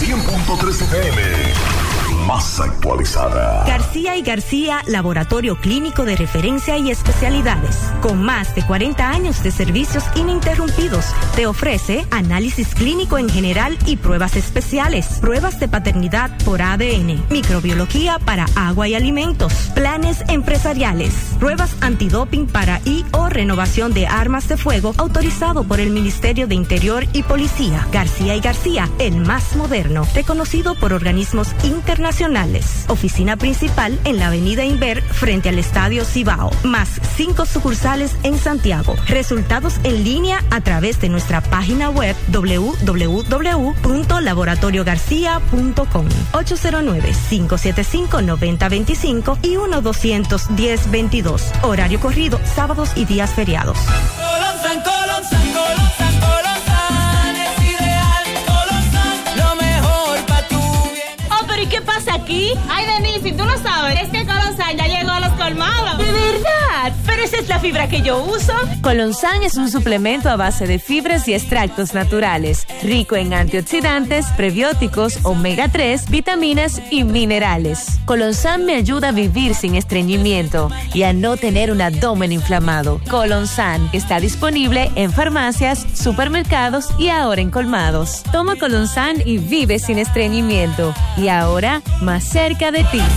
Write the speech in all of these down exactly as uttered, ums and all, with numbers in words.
cien punto tres F M. Más actualizada. García y García, laboratorio clínico de referencia y especialidades. Con más de cuarenta años de servicios ininterrumpidos, te ofrece análisis clínico en general y pruebas especiales, pruebas de paternidad por A D N, microbiología para agua y alimentos, planes empresariales, pruebas antidoping para y o renovación de armas de fuego autorizado por el Ministerio de Interior y Policía. García y García, el más moderno, reconocido por organismos internacionales. Oficina principal en la avenida Inver frente al Estadio Cibao, más cinco sucursales en Santiago. Resultados en línea a través de nuestra página web doble u doble u doble u punto laboratorio garcía punto com, ocho cero nueve, cinco siete cinco, nueve cero dos cinco y uno doscientos diez veintidós. Horario corrido, sábados y días feriados. Colonsan, Colonsan, Colonsan, Colonsan es ideal. Colonsan, lo mejor pa' tu bien. Oh, pero ¿y qué pasa aquí? Ay, Denise, ¿tú no sabes? Es que Colonsan ya llegó a los colmados. ¿De verdad? Pero esa es la fibra que yo uso. Colonsan es un suplemento a base de fibras y extractos naturales, rico en antioxidantes, prebióticos, omega tres, vitaminas y minerales. Colonsan me ayuda a vivir sin estreñimiento y a no tener un abdomen inflamado. Colonsan está disponible en farmacias, supermercados y ahora en colmados. Toma Colonsan y vive sin estreñimiento. Y ahora, más cerca de ti.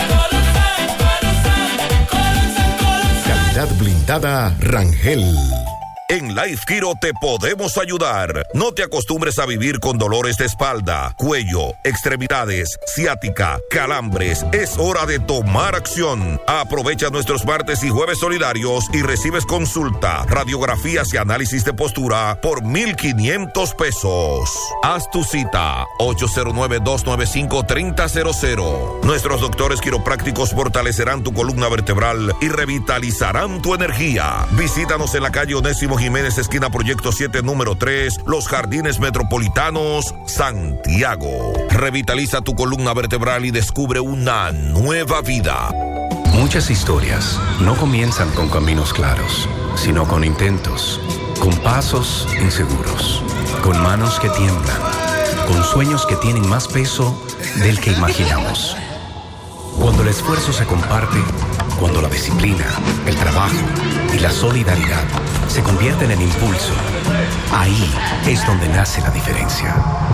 Calidad blindada Rangel. En Life Kiro te podemos ayudar. No te acostumbres a vivir con dolores de espalda, cuello, extremidades, ciática, calambres. Es hora de tomar acción. Aprovecha nuestros martes y jueves solidarios y recibes consulta, radiografías y análisis de postura por mil quinientos pesos. Haz tu cita ocho cero nueve, dos nueve cinco, tres cero cero cero. Nuestros doctores quiroprácticos fortalecerán tu columna vertebral y revitalizarán tu energía. Visítanos en la calle Onésimo Jiménez, esquina Proyecto siete, número tres, Los Jardines Metropolitanos, Santiago. Revitaliza tu columna vertebral y descubre una nueva vida. Muchas historias no comienzan con caminos claros, sino con intentos, con pasos inseguros, con manos que tiemblan, con sueños que tienen más peso del que imaginamos. Cuando el esfuerzo se comparte, cuando la disciplina, el trabajo y la solidaridad se convierten en impulso, ahí es donde nace la diferencia.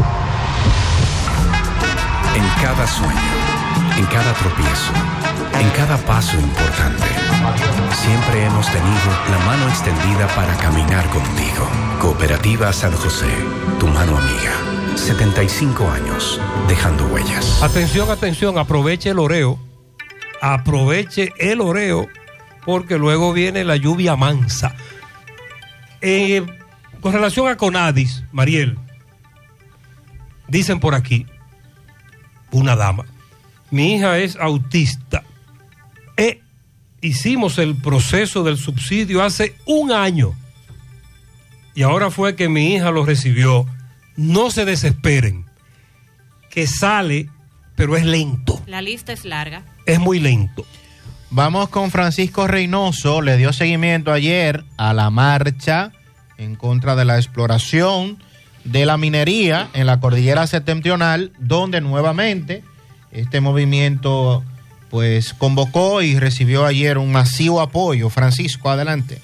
En cada sueño, en cada tropiezo, en cada paso importante, siempre hemos tenido la mano extendida para caminar contigo. Cooperativa San José, tu mano amiga. setenta y cinco años, dejando huellas. Atención, atención, aproveche el oreo. Aproveche el oreo, porque luego viene la lluvia mansa. Eh, con relación a Conadis, Mariel, dicen por aquí, una dama, mi hija es autista. E hicimos el proceso del subsidio hace un año y ahora fue que mi hija lo recibió. No se desesperen, que sale, pero es lento. La lista es larga. Es muy lento. Vamos con Francisco Reynoso. Le dio seguimiento ayer a la marcha en contra de la exploración de la minería en la cordillera septentrional, donde nuevamente este movimiento pues convocó y recibió ayer un masivo apoyo. Francisco, adelante.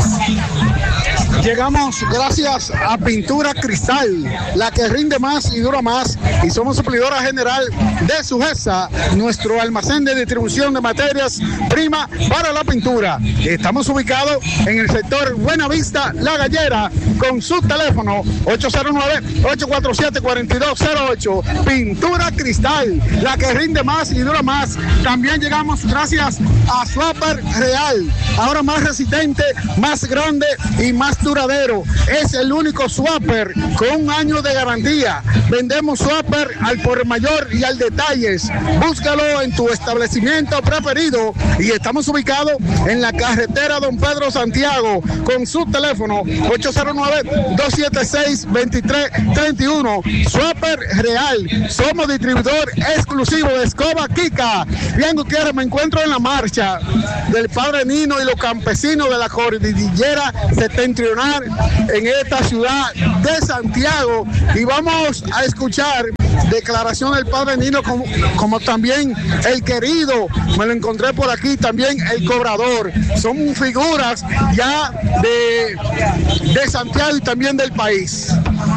Llegamos gracias a Pintura Cristal, la que rinde más y dura más, y somos suplidora general de Sujesa, nuestro almacén de distribución de materias prima para la pintura. Estamos ubicados en el sector Buenavista, La Gallera, con su teléfono ocho cero nueve, ocho cuatro siete, cuatro dos cero ocho. Pintura Cristal, la que rinde más y dura más. También llegamos gracias a Swapper Real, ahora más resistente, más grande y más duradero. Es el único swapper con un año de garantía. Vendemos swapper al por mayor y al detalles. Búscalo en tu establecimiento preferido y estamos ubicados en la carretera Don Pedro Santiago con su teléfono ocho cero nueve, dos siete seis, dos tres tres uno. Swapper Real. Somos distribuidor exclusivo de escoba Kika. Bien, Gutiérrez, me encuentro en la marcha del Padre Nino y los campesinos de la cordillera septentrional en esta ciudad de Santiago, y vamos a escuchar declaración del padre Nino, como, como también el querido, me lo encontré por aquí, también el cobrador. Son figuras ya de, de Santiago y también del país.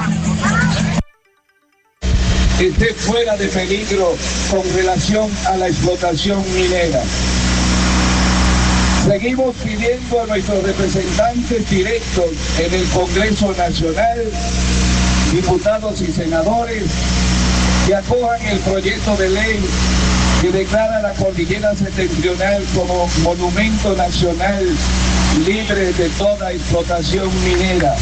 Esté fuera de peligro con relación a la explotación minera. Seguimos pidiendo a nuestros representantes directos en el Congreso Nacional, diputados y senadores, que acojan el proyecto de ley que declara la Cordillera Septentrional como monumento nacional libre de toda explotación minera.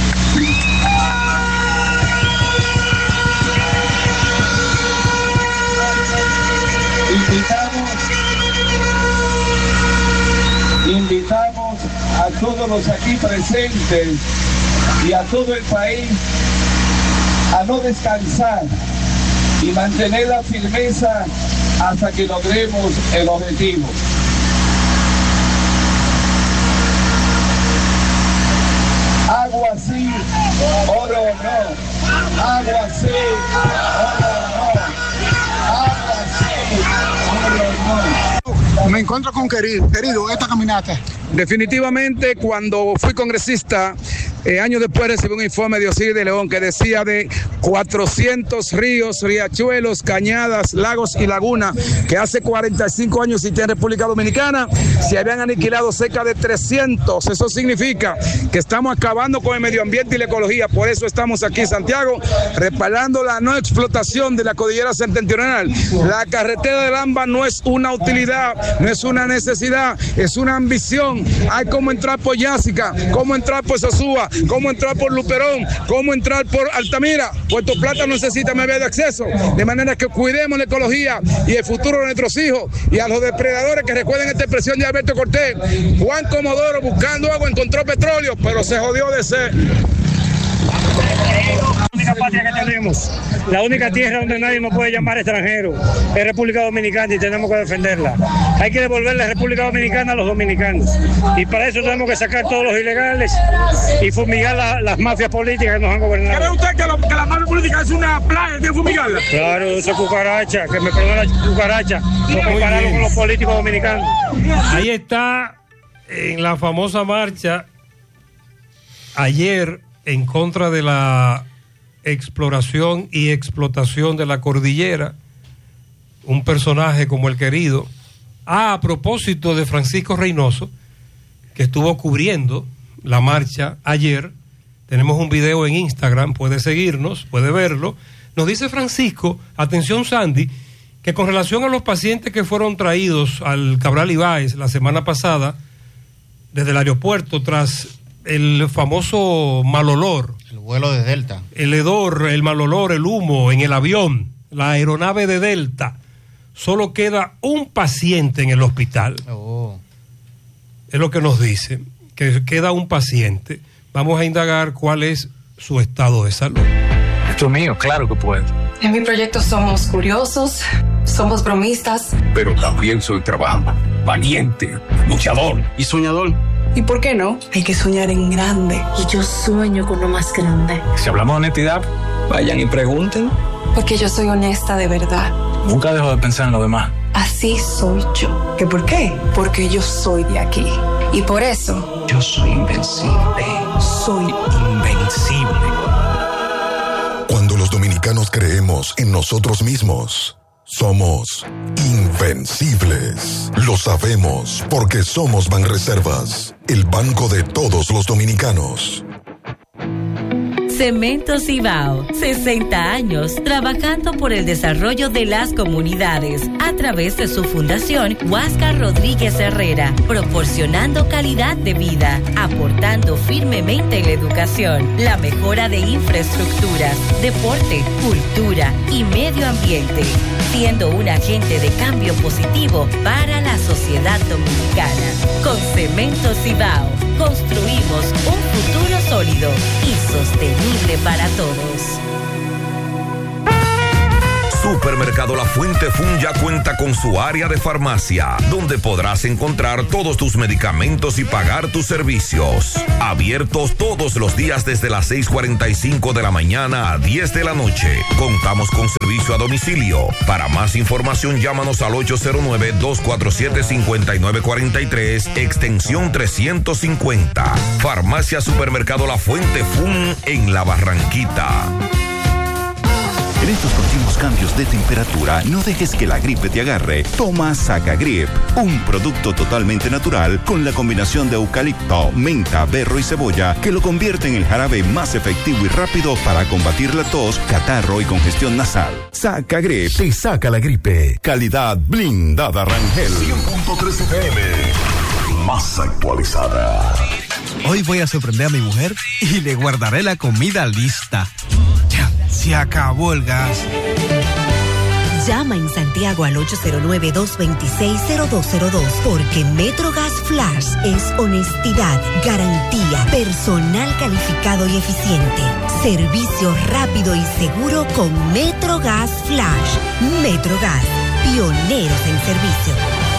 Invitamos, invitamos a todos los aquí presentes y a todo el país a no descansar y mantener la firmeza hasta que logremos el objetivo. Agua sí, oro no. Agua sí, oro no. Agua sí, oro no. Me encuentro con querido, querido, esta caminata. Definitivamente, cuando fui congresista, eh, años después recibí un informe de Osiris de León que decía de cuatrocientos ríos, riachuelos, cañadas, lagos y lagunas que hace cuarenta y cinco años existían en República Dominicana, se habían aniquilado cerca de trescientos. Eso significa que estamos acabando con el medio ambiente y la ecología. Por eso estamos aquí en Santiago, respaldando la no explotación de la cordillera septentrional. La carretera del AMBA no es una utilidad, no es una necesidad, es una ambición. Hay cómo entrar por Yásica, cómo entrar por Sosúa, cómo entrar por Luperón, cómo entrar por Altamira. Puerto Plata necesita más vía de acceso, de manera que cuidemos la ecología y el futuro de nuestros hijos. Y a los depredadores que recuerden esta expresión de Alberto Cortés: Juan Comodoro buscando agua encontró petróleo, pero se jodió de sed. La única patria que tenemos, la única tierra donde nadie nos puede llamar extranjero es República Dominicana, y tenemos que defenderla. Hay que devolver la República Dominicana a los dominicanos, y para eso tenemos que sacar todos los ilegales y fumigar la, las mafias políticas que nos han gobernado. ¿Cree usted que, lo, que la mafia política es una plaga de fumigarla? Claro, eso es cucaracha, que me perdone la cucaracha, no compararlo con los políticos dominicanos. Ahí está, en la famosa marcha ayer en contra de la exploración y explotación de la cordillera, un personaje como el querido. Ah, a propósito de Francisco Reynoso, que estuvo cubriendo la marcha ayer, tenemos un video en Instagram, puede seguirnos, puede verlo. Nos dice Francisco, atención Sandy, que con relación a los pacientes que fueron traídos al Cabral Ibáez la semana pasada desde el aeropuerto tras el famoso mal olor, el vuelo de Delta, el hedor, el mal olor, el humo en el avión, la aeronave de Delta, solo queda un paciente en el hospital. Oh. Es lo que nos dice, que queda un paciente. Vamos a indagar cuál es su estado de salud. Esto es mío, claro que puedo. En mi proyecto somos curiosos, somos bromistas. Pero también soy trabajador, valiente, luchador y soñador. ¿Y por qué no? Hay que soñar en grande. Y yo sueño con lo más grande. Si hablamos de honestidad, vayan y pregunten. Porque yo soy honesta de verdad. Nunca dejo de pensar en lo demás. Así soy yo. ¿Qué por qué? Porque yo soy de aquí. Y por eso... yo soy invencible. Soy invencible. Cuando los dominicanos creemos en nosotros mismos, somos invencibles. Lo sabemos porque somos Banreservas, el banco de todos los dominicanos. Cemento Cibao, sesenta años trabajando por el desarrollo de las comunidades a través de su fundación Huáscar Rodríguez Herrera, proporcionando calidad de vida, aportando firmemente en la educación, la mejora de infraestructuras, deporte, cultura y medio ambiente, siendo un agente de cambio positivo para la sociedad dominicana. Con Cemento Cibao, construimos un futuro sólido y sostenible para todos. Supermercado La Fuente Fun ya cuenta con su área de farmacia, donde podrás encontrar todos tus medicamentos y pagar tus servicios. Abiertos todos los días desde las seis cuarenta y cinco de la mañana a diez de la noche. Contamos con servicio a domicilio. Para más información, llámanos al ocho cero nueve, dos cuatro siete, cinco nueve cuatro tres, extensión trescientos cincuenta. Farmacia Supermercado La Fuente Fun en La Barranquita. En estos continuos cambios de temperatura, no dejes que la gripe te agarre. Toma Sacagrip, un producto totalmente natural con la combinación de eucalipto, menta, berro y cebolla que lo convierte en el jarabe más efectivo y rápido para combatir la tos, catarro y congestión nasal. Sacagrip te saca la gripe. Calidad blindada Rangel. cien punto tres F M, más actualizada. Hoy voy a sorprender a mi mujer y le guardaré la comida lista. Ya, se acabó el gas. Llama en Santiago al ocho cero nueve, dos dos seis, cero dos cero dos porque Metrogas Flash es honestidad, garantía, personal calificado y eficiente, servicio rápido y seguro con Metrogas Flash. Metrogas, pioneros en servicio.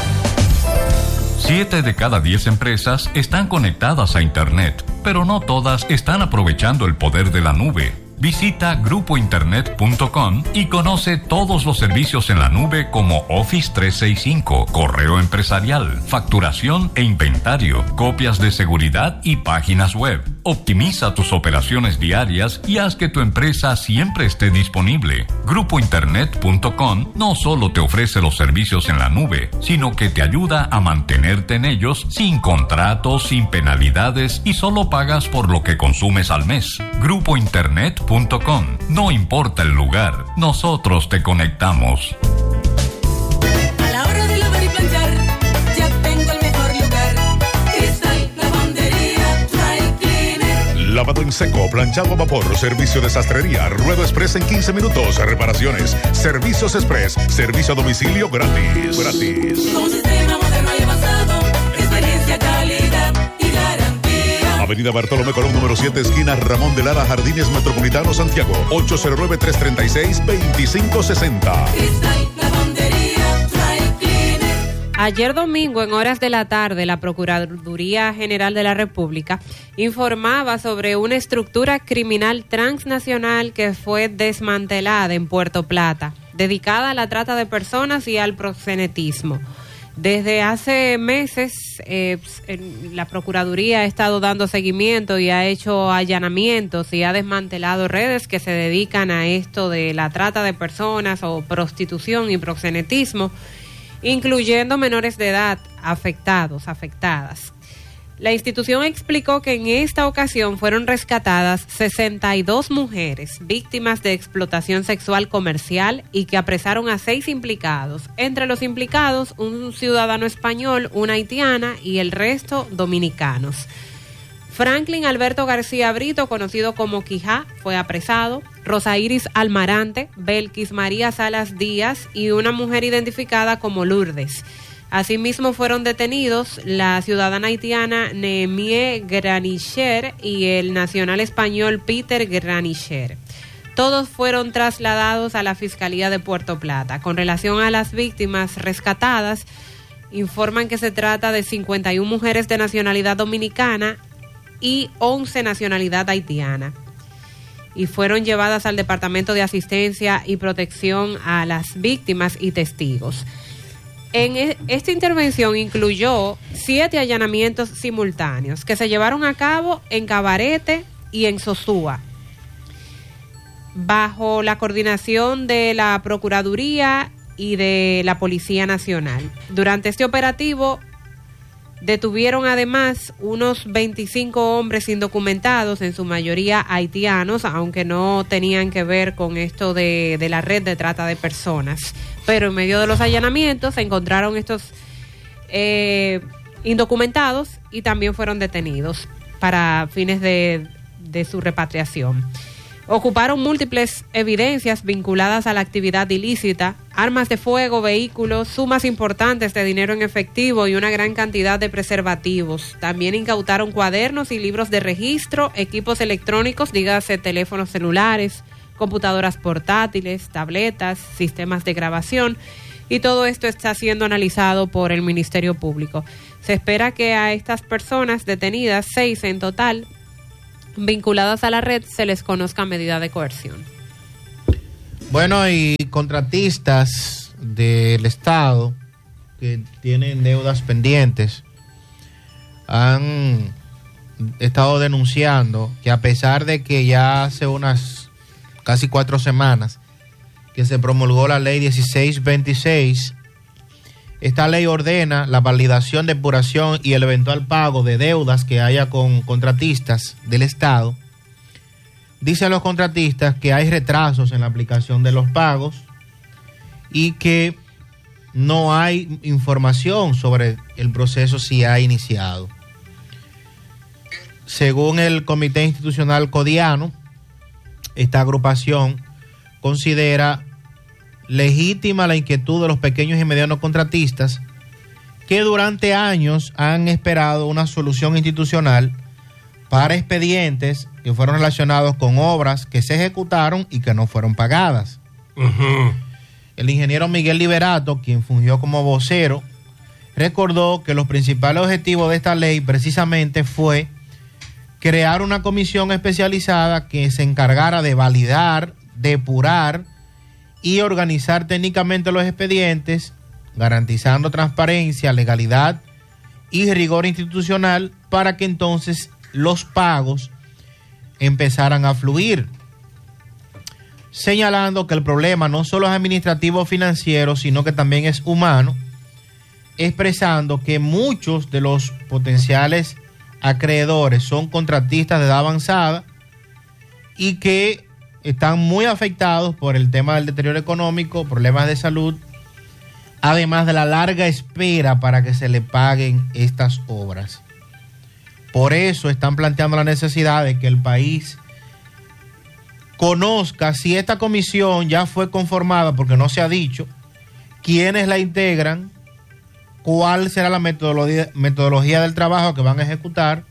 Siete de cada diez empresas están conectadas a Internet, pero no todas están aprovechando el poder de la nube. Visita grupo internet punto com y conoce todos los servicios en la nube como Office trescientos sesenta y cinco, correo empresarial, facturación e inventario, copias de seguridad y páginas web. Optimiza tus operaciones diarias y haz que tu empresa siempre esté disponible. grupo internet punto com no solo te ofrece los servicios en la nube, sino que te ayuda a mantenerte en ellos sin contratos, sin penalidades y solo pagas por lo que consumes al mes. grupo internet punto com. No importa el lugar, nosotros te conectamos. A la hora de lavar y planchar, ya tengo el mejor lugar. Cristal Lavandería Dry Cleaner. Lavado en seco, planchado a vapor, servicio de sastrería, ruedo express en quince minutos, reparaciones, servicios express, servicio a domicilio gratis. Gratis. Con un sistema moderno y avanzado, experiencia, calidad y garantía. Avenida Bartolomé Colón, número siete, esquina Ramón de Lara, Jardines Metropolitano, Santiago. ocho cero nueve, tres tres seis, dos cinco seis cero. Cristal Lavandería Dry Cleaner. Ayer domingo, en horas de la tarde, la Procuraduría General de la República informaba sobre una estructura criminal transnacional que fue desmantelada en Puerto Plata, dedicada a la trata de personas y al proxenetismo. Desde hace meses, eh, la Procuraduría ha estado dando seguimiento y ha hecho allanamientos y ha desmantelado redes que se dedican a esto de la trata de personas o prostitución y proxenetismo, incluyendo menores de edad afectados, afectadas. La institución explicó que en esta ocasión fueron rescatadas sesenta y dos mujeres víctimas de explotación sexual comercial y que apresaron a seis implicados. Entre los implicados, un ciudadano español, una haitiana y el resto dominicanos. Franklin Alberto García Brito, conocido como Quijá, fue apresado. Rosa Iris Almarante, Belkis María Salas Díaz y una mujer identificada como Lourdes. Asimismo fueron detenidos la ciudadana haitiana Nehemie Granicher y el nacional español Peter Granicher. Todos fueron trasladados a la Fiscalía de Puerto Plata. Con relación a las víctimas rescatadas, informan que se trata de cincuenta y una mujeres de nacionalidad dominicana y once nacionalidad haitiana. Y fueron llevadas al Departamento de Asistencia y Protección a las Víctimas y Testigos. En esta intervención incluyó siete allanamientos simultáneos que se llevaron a cabo en Cabarete y en Sosúa, bajo la coordinación de la Procuraduría y de la Policía Nacional. Durante este operativo detuvieron además unos veinticinco hombres indocumentados, en su mayoría haitianos, aunque no tenían que ver con esto de, de la red de trata de personas. Pero en medio de los allanamientos se encontraron estos eh, indocumentados y también fueron detenidos para fines de, de su repatriación. Ocuparon múltiples evidencias vinculadas a la actividad ilícita, armas de fuego, vehículos, sumas importantes de dinero en efectivo y una gran cantidad de preservativos. También incautaron cuadernos y libros de registro, equipos electrónicos, dígase teléfonos celulares, computadoras portátiles, tabletas, sistemas de grabación, y todo esto está siendo analizado por el Ministerio Público. Se espera que a estas personas detenidas, seis en total, vinculadas a la red, se les conozca medida de coerción. Bueno, y contratistas del Estado que tienen deudas pendientes han estado denunciando que, a pesar de que ya hace unas casi cuatro semanas que se promulgó la ley dieciséis veintiséis, esta ley ordena la validación, depuración y el eventual pago de deudas que haya con contratistas del Estado. Dicen los contratistas que hay retrasos en la aplicación de los pagos y que no hay información sobre el proceso si ha iniciado. Según el Comité Institucional Codiano, esta agrupación considera legítima la inquietud de los pequeños y medianos contratistas que durante años han esperado una solución institucional para expedientes que fueron relacionados con obras que se ejecutaron y que no fueron pagadas. Uh-huh. El ingeniero Miguel Liberato, quien fungió como vocero, recordó que los principales objetivos de esta ley precisamente fue crear una comisión especializada que se encargara de validar, depurar y organizar técnicamente los expedientes, garantizando transparencia, legalidad y rigor institucional para que entonces los pagos empezaran a fluir, señalando que el problema no solo es administrativo o financiero, sino que también es humano, expresando que muchos de los potenciales acreedores son contratistas de edad avanzada y que están muy afectados por el tema del deterioro económico, problemas de salud, además de la larga espera para que se le paguen estas obras. Por eso están planteando la necesidad de que el país conozca si esta comisión ya fue conformada, porque no se ha dicho, quiénes la integran, cuál será la metodología, metodología del trabajo que van a ejecutar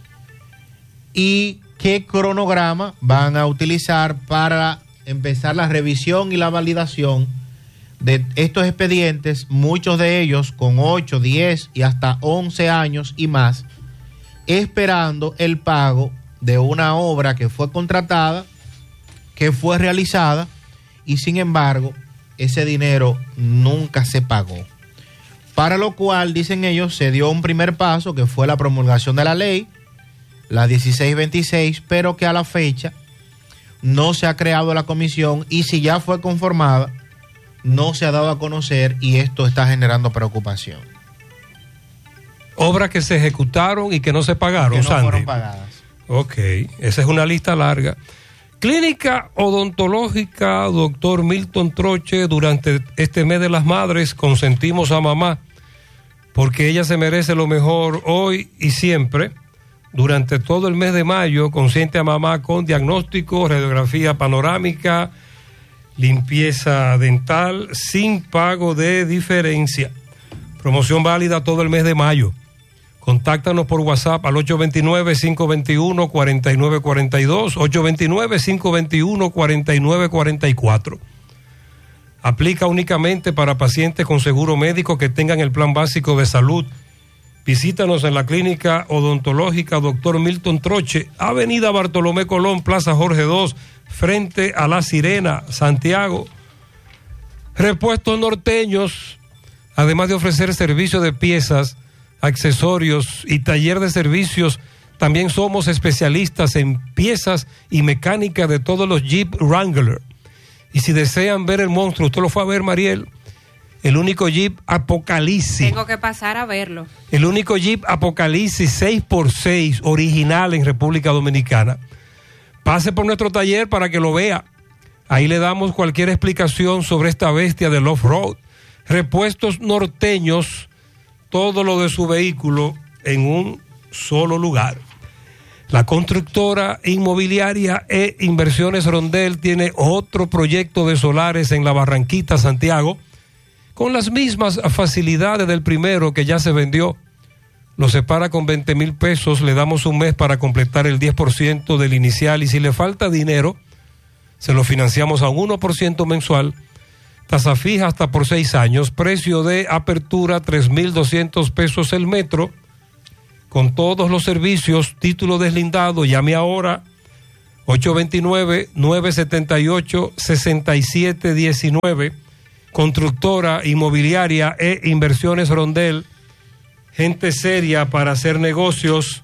y qué cronograma van a utilizar para empezar la revisión y la validación de estos expedientes, muchos de ellos con ocho, diez y hasta once años y más, esperando el pago de una obra que fue contratada, que fue realizada y sin embargo ese dinero nunca se pagó. Para lo cual, dicen ellos, se dio un primer paso que fue la promulgación de la ley, la dieciséis veintiséis, pero que a la fecha no se ha creado la comisión y si ya fue conformada, no se ha dado a conocer y esto está generando preocupación. Obras que se ejecutaron y que no se pagaron, que no Sandy. fueron pagadas. Ok, esa es una lista larga. Clínica Odontológica Doctor Milton Troche, durante este mes de las madres consentimos a mamá porque ella se merece lo mejor hoy y siempre. Durante todo el mes de mayo consiente a mamá con diagnóstico, radiografía panorámica, limpieza dental sin pago de diferencia. Promoción válida todo el mes de mayo. Contáctanos por WhatsApp al ocho dos nueve, cinco dos uno, cuatro nueve cuatro dos, ocho dos nueve, cinco dos uno, cuatro nueve cuatro cuatro. Aplica únicamente para pacientes con seguro médico que tengan el plan básico de salud. Visítanos en la Clínica Odontológica Doctor Milton Troche, Avenida Bartolomé Colón, Plaza Jorge dos, frente a La Sirena, Santiago. Repuestos Norteños, además de ofrecer servicio de piezas, accesorios y taller de servicios, también somos especialistas en piezas y mecánica de todos los Jeep Wrangler. Y si desean ver el monstruo, usted lo fue a ver, Mariel, el único Jeep Apocalipsis. Tengo que pasar a verlo. El único Jeep Apocalipsis seis por seis original en República Dominicana. Pase por nuestro taller para que lo vea. Ahí le damos cualquier explicación sobre esta bestia del off-road. Repuestos Norteños, todo lo de su vehículo en un solo lugar. La constructora inmobiliaria e Inversiones Rondel tiene otro proyecto de solares en la Barranquita, Santiago, con las mismas facilidades del primero que ya se vendió. Lo separa con veinte mil pesos, le damos un mes para completar el diez por ciento del inicial y si le falta dinero, Se lo financiamos a un uno por ciento mensual, tasa fija hasta por seis años, precio de apertura tres mil doscientos pesos el metro, con todos los servicios, título deslindado. Llame ahora ocho dos nueve, nueve siete ocho, seis siete uno nueve, constructora inmobiliaria e inversiones Rondel, gente seria para hacer negocios.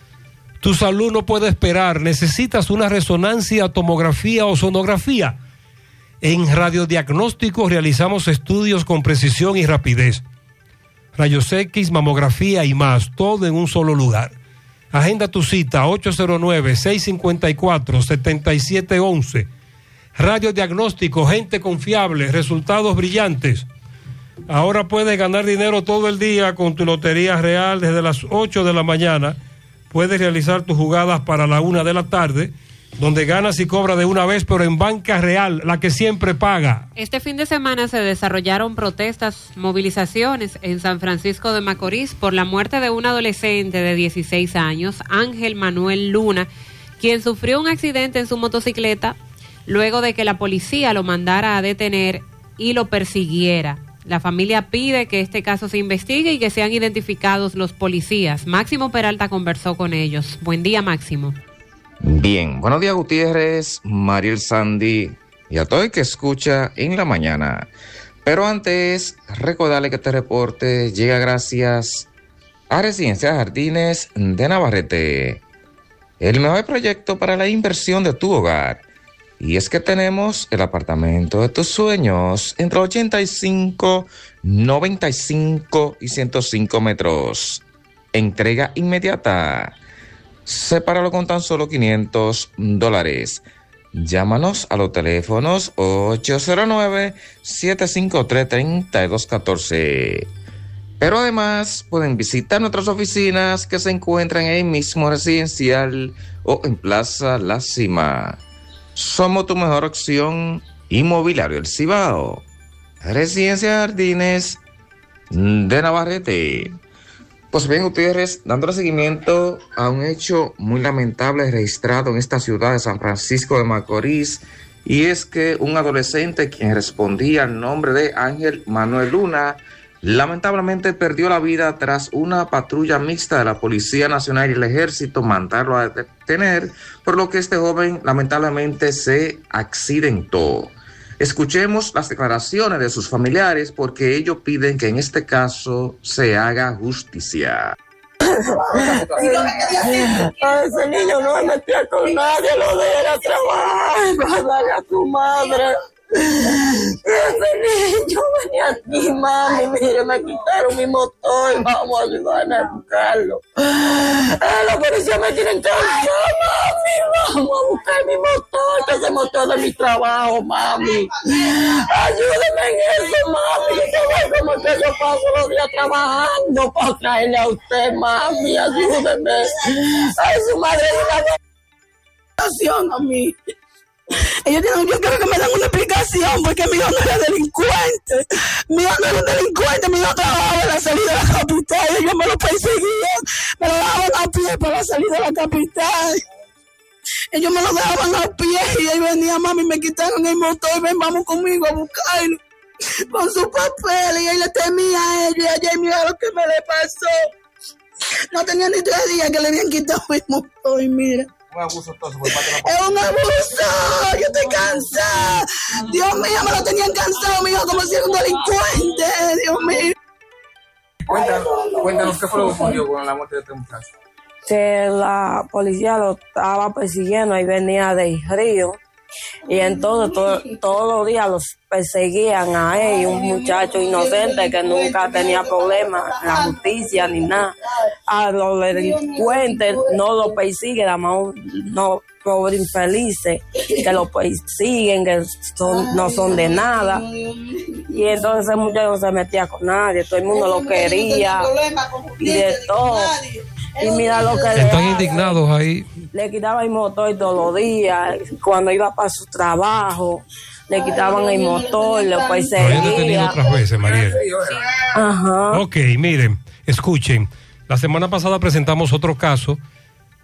Tu salud no puede esperar, necesitas una resonancia, tomografía o sonografía. En radiodiagnóstico realizamos estudios con precisión y rapidez. Rayos X, mamografía y más, todo en un solo lugar. Agenda tu cita ocho cero nueve, seis cinco cuatro, siete siete uno uno. Radiodiagnóstico, gente confiable, resultados brillantes. Ahora puedes ganar dinero todo el día con tu Lotería Real desde las ocho de la mañana. Puedes realizar tus jugadas para la una de la tarde, donde ganas y cobras de una vez, pero en Banca Real, la que siempre paga. Este fin de semana se desarrollaron protestas, movilizaciones en San Francisco de Macorís por la muerte de un adolescente de dieciséis años, Ángel Manuel Luna, quien sufrió un accidente en su motocicleta luego de que la policía lo mandara a detener y lo persiguiera. La familia pide que este caso se investigue y que sean identificados los policías. Máximo Peralta conversó con ellos. Buen día, Máximo. Bien, buenos días, Gutiérrez, Mariel Sandy y a todo el que escucha en la mañana. Pero antes, recordarle que este reporte llega gracias a Residencia Jardines de Navarrete, el mejor proyecto para la inversión de tu hogar. Y es que tenemos el apartamento de tus sueños entre ochenta y cinco, noventa y cinco y ciento cinco metros. Entrega inmediata. Sepáralo con tan solo quinientos dólares. Llámanos a los teléfonos ocho cero nueve, siete cinco tres, tres dos uno cuatro. Pero además pueden visitar nuestras oficinas que se encuentran en el mismo residencial o en Plaza La Cima. Somos tu mejor opción inmobiliario El Cibao. Residencia Jardines de Navarrete. Pues bien, Gutiérrez, dándole seguimiento a un hecho muy lamentable registrado en esta ciudad de San Francisco de Macorís, y es que un adolescente quien respondía al nombre de Ángel Manuel Luna lamentablemente perdió la vida tras una patrulla mixta de la Policía Nacional y el Ejército mandarlo a detener, por lo que este joven lamentablemente se accidentó. Escuchemos las declaraciones de sus familiares porque ellos piden que en este caso se haga justicia. A ese niño no me metía con nadie, lo de a trabajar, para darle a su madre. Ese niño venía aquí, mami, mire, me quitaron mi motor, vamos a ayudarme a buscarlo. Ah, los policías me tienen que buscar, mami, vamos a buscar mi motor, que ese motor de mi trabajo, mami. Ayúdeme en eso, mami, que ve como que yo paso los días trabajando para traerle a usted, mami, ayúdeme. Ay, su madre es una explicación a mí. Ellos tienen, yo quiero que me den una explicación porque mi hijo no era delincuente, mi hijo no era un delincuente, mi hijo trabajaba en la salida de la capital, ellos me lo perseguían, me lo dejaban a pie para la salida de la capital, ellos me lo dejaban a pie y ahí venía mami, me quitaron el motor, ven vamos conmigo a buscarlo, con su papel y él le temía a ellos y ayer mira lo que me le pasó, no tenía ni tres días que le habían quitado el motor, mira. Un abuso todo, por parte de la policía. Es un abuso, yo estoy cansada. Dios mío, me lo tenían cansado, mi hijo, como si era un delincuente, Dios mío. Cuéntanos, cuéntanos qué fue lo que ocurrió con la muerte de este muchacho. Que la policía lo estaba persiguiendo y venía del río. Y entonces todo, todos los días los perseguían a él, un muchacho inocente que nunca tenía problemas en la justicia ni nada. A los delincuentes no lo persiguen, además no por infelices que lo persiguen, que son, no son de nada. Y entonces ese muchacho no se metía con nadie, todo el mundo lo quería y de todo. Y mira lo que le están indignados ahí. Le quitaban el motor todos los días, cuando iba para su trabajo, le quitaban el motor, lo perseguían. Lo habían detenido otras veces, Mariel. Ajá. Ok, miren, escuchen. La semana pasada presentamos otro caso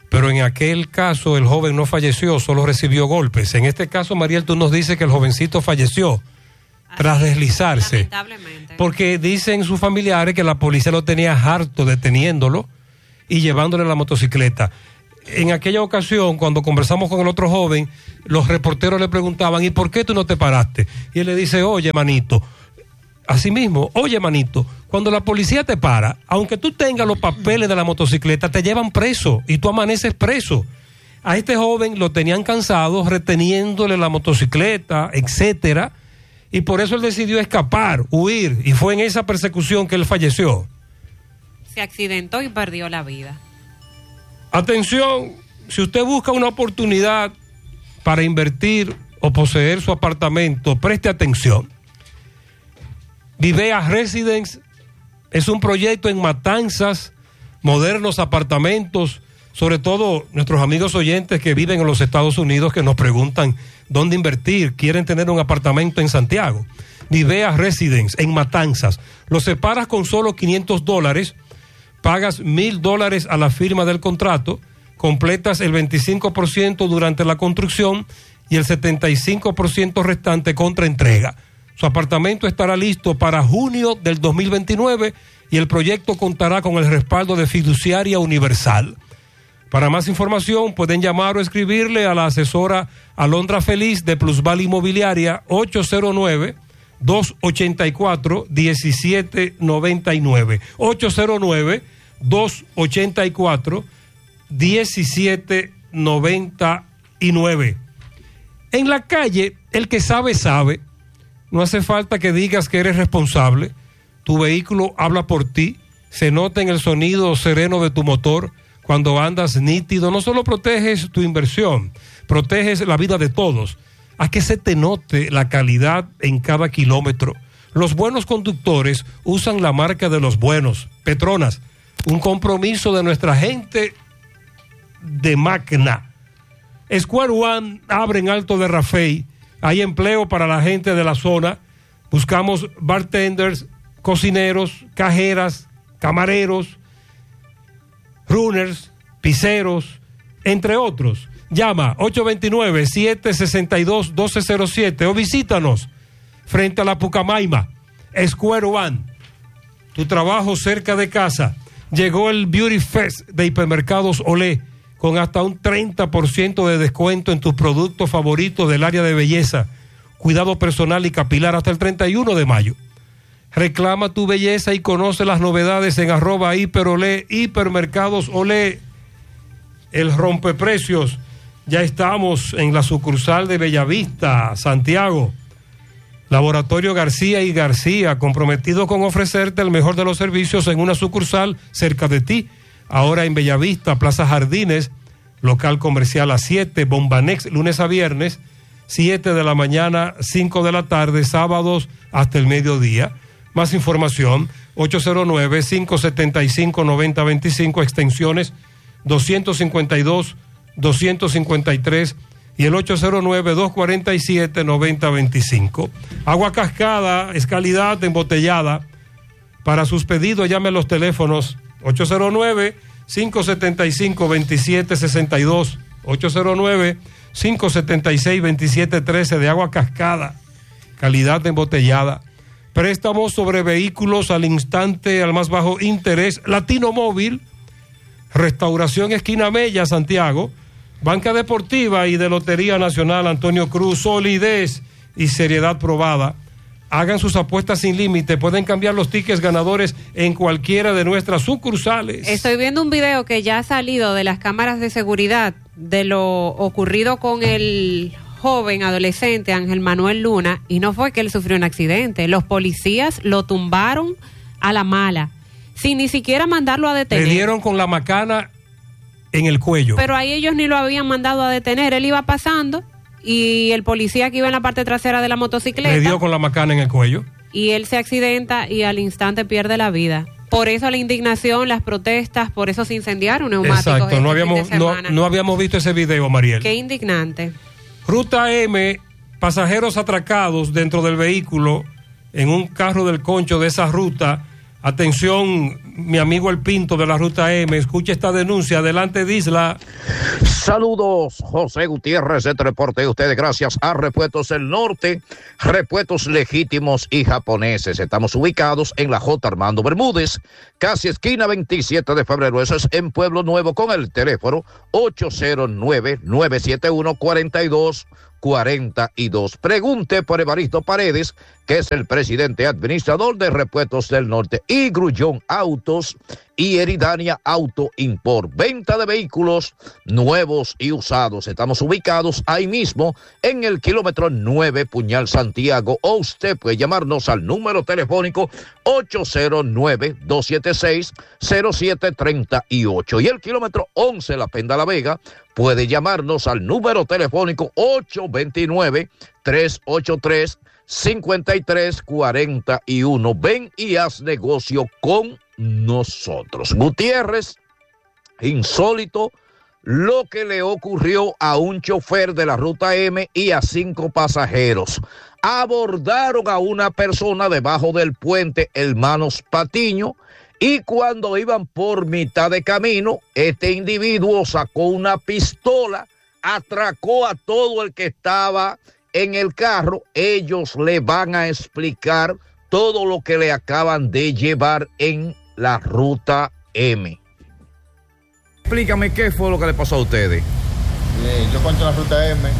pero en aquel caso el joven no falleció, solo recibió golpes. En este caso, Mariel, tú nos dices que el jovencito falleció tras deslizarse. Lamentablemente. Porque dicen sus familiares que la policía lo tenía harto deteniéndolo y llevándole la motocicleta. En aquella ocasión, cuando conversamos con el otro joven, los reporteros le preguntaban, ¿y por qué tú no te paraste? Y él le dice, oye, manito, así mismo, oye, manito, cuando la policía te para, aunque tú tengas los papeles de la motocicleta, te llevan preso y tú amaneces preso. A este joven lo tenían cansado, reteniéndole la motocicleta, etcétera, y por eso él decidió escapar, huir, y fue en esa persecución que él falleció. Se accidentó y perdió la vida. Atención, si usted busca una oportunidad para invertir o poseer su apartamento, preste atención. Vivea Residence es un proyecto en Matanzas, modernos apartamentos, sobre todo nuestros amigos oyentes que viven en los Estados Unidos que nos preguntan dónde invertir, quieren tener un apartamento en Santiago. Vivea Residence en Matanzas, lo separas con solo quinientos dólares, pagas mil dólares a la firma del contrato, completas el veinticinco por ciento durante la construcción y el setenta y cinco por ciento restante contra entrega. Su apartamento estará listo para junio del dos mil veintinueve y el proyecto contará con el respaldo de Fiduciaria Universal. Para más información pueden llamar o escribirle a la asesora Alondra Feliz de Plusval Inmobiliaria ocho cero nueve, dos ocho cuatro, uno siete nueve nueve. ocho cero nueve, dos ocho cuatro, uno siete nueve nueve. En la calle, el que sabe, sabe. No hace falta que digas que eres responsable. Tu vehículo habla por ti. Se nota en el sonido sereno de tu motor. Cuando andas nítido, no solo proteges tu inversión, proteges la vida de todos. Haz que se te note la calidad en cada kilómetro. Los buenos conductores usan la marca de los buenos. Petronas, un compromiso de nuestra gente de Magna. Square One abre en Alto de Rafey. Hay empleo para la gente de la zona. Buscamos bartenders, cocineros, cajeras, camareros, runners, pizzeros, entre otros. Llama ocho dos nueve, siete seis dos, uno dos cero siete o visítanos frente a la Pucamaima. Square One, tu trabajo cerca de casa. Llegó el Beauty Fest de Hipermercados Olé con hasta un treinta por ciento de descuento en tus productos favoritos del área de belleza, cuidado personal y capilar hasta el treinta y uno de mayo. Reclama tu belleza y conoce las novedades en arroba hiperolé, hipermercados olé. El rompeprecios. Ya estamos en la sucursal de Bellavista, Santiago. Laboratorio García y García, comprometido con ofrecerte el mejor de los servicios en una sucursal cerca de ti. Ahora en Bellavista, Plaza Jardines, local comercial a siete, Bombanex, lunes a viernes, siete de la mañana, cinco de la tarde, sábados hasta el mediodía. Más información, ocho cero nueve, cinco siete cinco, nueve cero dos cinco, extensiones doscientos cincuenta y dos, doscientos cincuenta y tres y el ocho cero nueve, dos cuatro siete, nueve cero dos cinco. Agua Cascada es calidad embotellada. Para sus pedidos llame a los teléfonos ocho cero nueve, cinco siete cinco, dos siete seis dos, ocho cero nueve, cinco siete seis, dos siete uno tres de Agua Cascada, calidad embotellada. Préstamos sobre vehículos al instante, al más bajo interés. Latino Móvil, Restauración Esquina Mella, Santiago, Banca Deportiva y de Lotería Nacional Antonio Cruz, solidez y seriedad probada. Hagan sus apuestas sin límite, pueden cambiar los tickets ganadores en cualquiera de nuestras sucursales. Estoy viendo un video que ya ha salido de las cámaras de seguridad de lo ocurrido con el joven adolescente Ángel Manuel Luna, y no fue que él sufrió un accidente, los policías lo tumbaron a la mala, sin ni siquiera mandarlo a detener. Le dieron con la macana en el cuello. Pero ahí ellos ni lo habían mandado a detener, él iba pasando y el policía que iba en la parte trasera de la motocicleta le dio con la macana en el cuello y él se accidenta y al instante pierde la vida. Por eso la indignación, las protestas, por eso se incendiaron neumáticos. Exacto, este no habíamos, fin de no, semana. no habíamos visto ese video, Mariel. Qué indignante. Ruta M, pasajeros atracados dentro del vehículo en un carro del concho de esa ruta. Atención, mi amigo El Pinto de la Ruta M. Escucha esta denuncia. Adelante, Disla. Saludos, José Gutiérrez, este reporte de ustedes gracias a Repuestos del Norte, repuestos legítimos y japoneses. Estamos ubicados en la J. Armando Bermúdez, casi esquina veintisiete de febrero, eso es en Pueblo Nuevo, con el teléfono ocho cero nueve, nueve siete uno, cuatro dos cuarenta y dos. Pregunte por Evaristo Paredes, que es el presidente administrador de Repuestos del Norte, y Grullón Autos y Eridania Auto Import. Venta de vehículos nuevos y usados. Estamos ubicados ahí mismo en el kilómetro nueve, Puñal Santiago, o usted puede llamarnos al número telefónico ocho cero nueve, dos siete seis, cero siete tres ocho. Y el kilómetro once, La Penda La Vega, puede llamarnos al número telefónico ocho dos nueve, tres ocho tres, cinco tres cuatro uno. Ven y haz negocio con nosotros. Gutiérrez, insólito lo que le ocurrió a un chofer de la Ruta M y a cinco pasajeros. Abordaron a una persona debajo del puente Hermanos Patiño, y cuando iban por mitad de camino, este individuo sacó una pistola, atracó a todo el que estaba en el carro. Ellos le van a explicar todo lo que le acaban de llevar en la Ruta M. Explícame qué fue lo que le pasó a ustedes. Eh, yo cuento la Ruta M.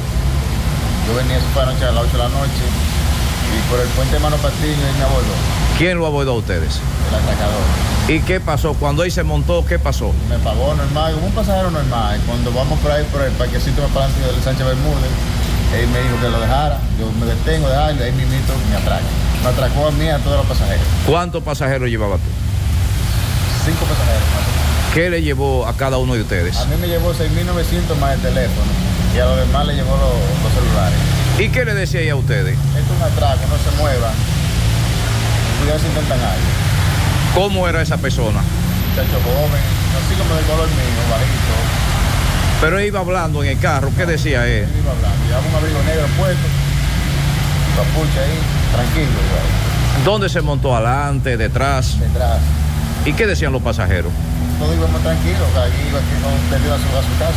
Yo venía esta noche a las ocho de la noche y por el puente Hermano Patiño y me abordó. ¿Quién lo abordó a ustedes? El atracador. ¿Y qué pasó? Cuando él se montó, ¿qué pasó? Me pagó normal, como un pasajero normal. Cuando vamos por ahí, por el parquecito más para adelante del Sánchez Bermúdez, él me dijo que lo dejara. Yo me detengo, dejarlo, y ahí mismito me atraca. Me atracó a mí, a todos los pasajeros. ¿Cuántos pasajeros llevaba tú? Cinco pasajeros. ¿Qué le llevó a cada uno de ustedes? A mí me llevó seis mil novecientos más el teléfono y a los demás le llevó los, los celulares. ¿Y qué le decía ahí a ustedes? Esto es un atraco, no se mueva. Cuidado si intentan algo. ¿Cómo era esa persona? Muchacho joven, así como de color mío, bajito. Pero él iba hablando en el carro, ¿qué decía él? Él iba hablando, llevaba un abrigo negro puesto, capucha ahí, tranquilo. Güey. ¿Dónde se montó? ¿Adelante, detrás? Detrás. ¿Y qué decían los pasajeros? Todos íbamos tranquilos, allí iba aquí con perdido a su, a su casa.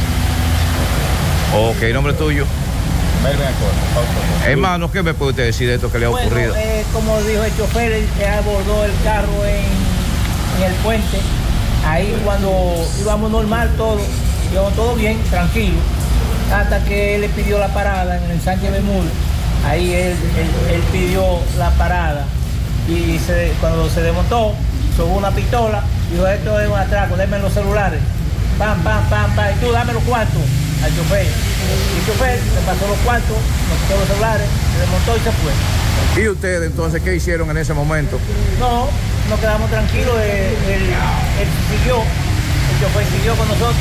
Ok, ¿nombre tuyo? Melvin Acosta. Hermano, ¿qué me puede usted decir de esto que le ha bueno, ocurrido? Eh, como dijo el chofer, él abordó el carro en, en el puente. Ahí cuando íbamos normal todo, íbamos todo bien, tranquilo, hasta que él le pidió la parada en el Sánchez Bermúdez. Ahí él, él, él pidió la parada y se, cuando se desmontó, sobó una pistola, dijo, esto es un atraco, denme los celulares. Pam, pam, pam, pam, y tú dame los cuartos al chofer. Y el chofer le pasó los cuartos, nos quitó los celulares, se desmontó y se fue. ¿Y ustedes entonces qué hicieron en ese momento? No, nos quedamos tranquilos, él, él, él siguió, el chofer siguió con nosotros.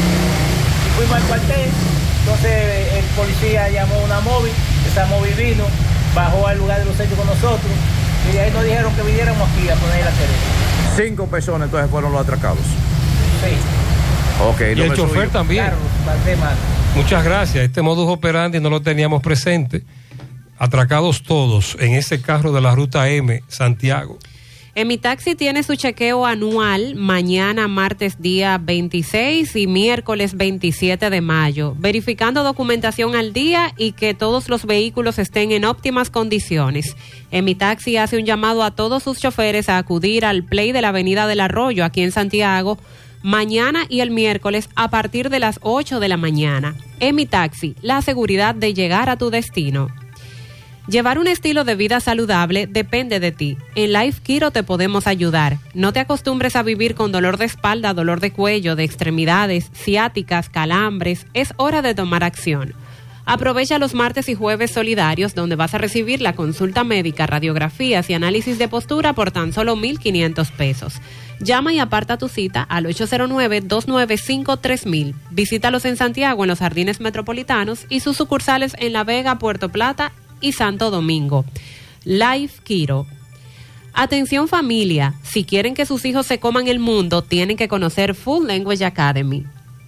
Y fuimos al cuartel, entonces el policía llamó una móvil, esa móvil vino, bajó al lugar de los hechos con nosotros, y de ahí nos dijeron que viniéramos aquí a poner la querella. Cinco personas entonces fueron los atracados. Sí. Okay, y el chofer suyo también. Muchas gracias. Este modus operandi no lo teníamos presente. Atracados todos en ese carro de la Ruta M, Santiago. Emitaxi tiene su chequeo anual mañana, martes día veintiséis y miércoles veintisiete de mayo, verificando documentación al día y que todos los vehículos estén en óptimas condiciones. Emitaxi hace un llamado a todos sus choferes a acudir al Play de la Avenida del Arroyo, aquí en Santiago, mañana y el miércoles a partir de las ocho de la mañana. Emitaxi, la seguridad de llegar a tu destino. Llevar un estilo de vida saludable depende de ti. En Life Kiro te podemos ayudar. No te acostumbres a vivir con dolor de espalda, dolor de cuello, de extremidades, ciáticas, calambres. Es hora de tomar acción. Aprovecha los martes y jueves solidarios, donde vas a recibir la consulta médica, radiografías y análisis de postura por tan solo mil quinientos pesos. Llama y aparta tu cita al ocho cero nueve, dos nueve cinco, tres mil. Visítalos en Santiago, en los Jardines Metropolitanos, y sus sucursales en La Vega, Puerto Plata y Santo Domingo. Life Kiro. Atención familia, si quieren que sus hijos se coman el mundo, tienen que conocer Full Language Academy.